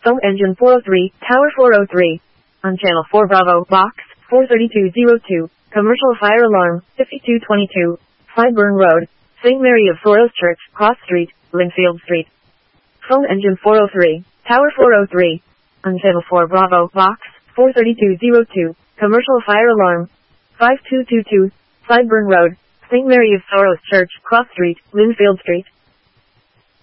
Phone engine 403, tower 403. On channel 4 Bravo, box 43202. Commercial fire alarm 5222. Clyburn Road, St. Mary of Sorrows Church, Cross Street, Linfield Street. Phone engine 403, tower 403. On channel 4 Bravo, box 43202. Commercial fire alarm 5222. Clyburn Road, St. Mary of Sorrows Church, Cross Street, Linfield Street.